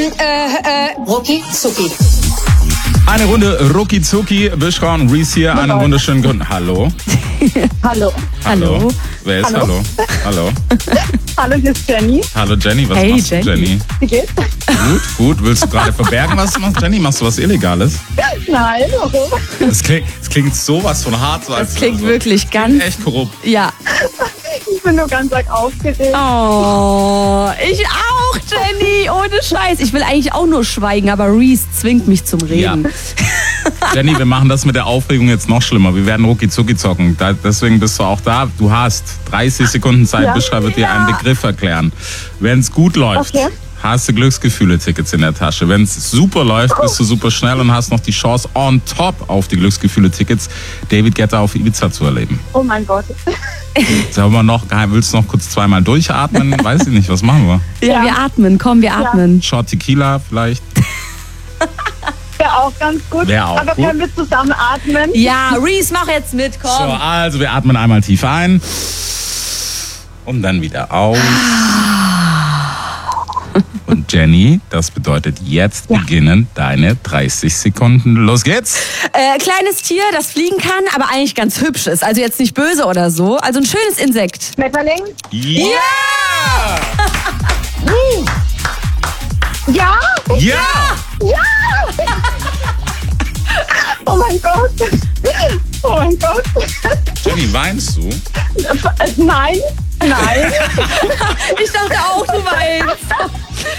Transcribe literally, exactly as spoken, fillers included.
äh, äh, Rucki Zucki. Eine Runde Rucki Zucki. Bishra und Reese hier. Einen wunderschönen guten. Hallo. Hallo. Hallo. Wer ist Hallo? Hallo. Hallo. Hallo, hier ist Jenny. Hallo Jenny. Was Hey, machst du, Jenny. Jenny? Wie geht's? Gut, gut. Willst du gerade verbergen, was du machst? Jenny, machst du was Illegales? Nein, warum? Es klingt, es klingt sowas von hart. So als Das klingt so, wirklich ganz... echt korrupt. Ja. Ich bin nur ganz arg aufgeregt. Oh, ich auch, Jenny. Ohne Scheiß. Ich will eigentlich auch nur schweigen, aber Reese zwingt mich zum Reden. Jenny, wir machen das mit der Aufregung jetzt noch schlimmer. Wir werden Rucki Zucki zocken. Da, deswegen bist du auch da. Du hast dreißig Sekunden Zeit. Ja. Bishra wird dir einen Begriff erklären. Wenn es gut läuft, Okay. hast du Glücksgefühle-Tickets in der Tasche. Wenn es super läuft, bist du super schnell und hast noch die Chance on top auf die Glücksgefühle-Tickets, David Guetta auf Ibiza zu erleben. Oh mein Gott. Sollen wir noch, willst du noch kurz zweimal durchatmen? Weiß ich nicht, was machen wir? Ja, Ja. wir atmen. Komm, wir atmen. Shot Tequila vielleicht? Wäre auch ganz gut. Wär auch Aber gut. können wir zusammen atmen? Ja, Reese, mach jetzt mit, So, komm. also wir atmen einmal tief ein und dann wieder aus. Und Jenny, das bedeutet jetzt beginnen deine dreißig Sekunden. Los geht's! Äh, kleines Tier, das fliegen kann, aber eigentlich ganz hübsch ist. Also jetzt nicht böse oder so. Also ein schönes Insekt. Schmetterling? Ja! Ja? Ja! Oh mein Gott. Oh mein Gott. Jenny, weinst du? Nein. Nein. Ich dachte auch, du weinst.